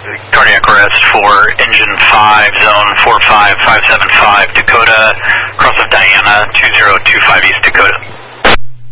cardiac arrest for engine 5, zone 45575, Dakota, cross of Diana, 2025 East Dakota.